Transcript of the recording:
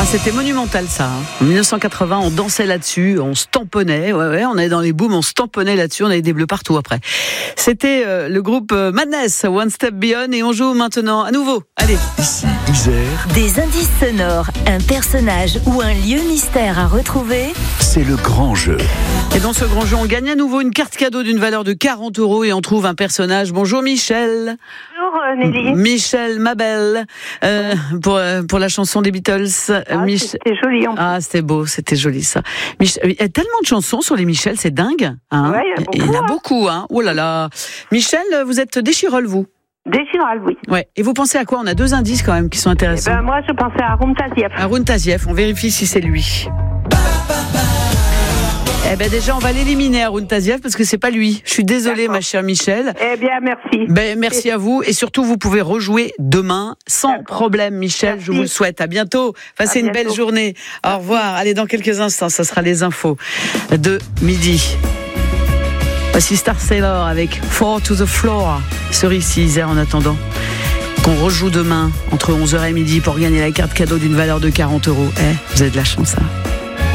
Ah, c'était monumental ça. En 1980, on dansait là-dessus, on se tamponnait. Ouais, on allait dans les booms, on se tamponnait là-dessus, on avait des bleus partout après. C'était le groupe Madness, One Step Beyond, et on joue maintenant à nouveau. Allez. Ici, Isère. Des indices sonores, un personnage ou un lieu mystère à retrouver. C'est le grand jeu. Et dans ce grand jeu, on gagne à nouveau une carte cadeau d'une valeur de 40 € et on trouve un personnage. Bonjour Michel. Bonjour Nelly. Michel, ma belle, pour la chanson des Beatles. C'était joli en plus. Ah, c'était beau, c'était joli ça. Il y a tellement de chansons sur les Michel, c'est dingue. Hein, ouais, il y en a beaucoup. Hein. Oh là là. Michel, vous êtes d'Échirolles, vous? D'Échirolles, oui. Ouais. Et vous pensez à quoi? On a 2 indices quand même qui sont intéressants. Moi, je pensais à Haroun Tazieff. Haroun Tazieff, on vérifie si c'est lui. Eh ben déjà, on va l'éliminer, Haroun Tazieff, parce que c'est pas lui. Je suis désolée, ma chère Michel. Eh bien, merci. Merci à vous. Et surtout, vous pouvez rejouer demain sans problème, Michel. Merci. Je vous le souhaite. À bientôt. Passez une belle journée. Au revoir. Allez, dans quelques instants, ça sera les infos de midi. Voici Star Sailor avec Fall to the Floor sur ici, Isère, en attendant qu'on rejoue demain entre 11h et midi pour gagner la carte cadeau d'une valeur de 40 €. Vous avez de la chance, hein.